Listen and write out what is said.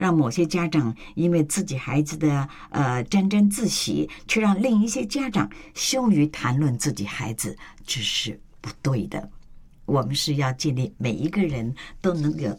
让某些家长因为自己孩子的沾沾自喜，却让另一些家长羞于谈论自己孩子，这是不对的。我们是要建立每一个人都能够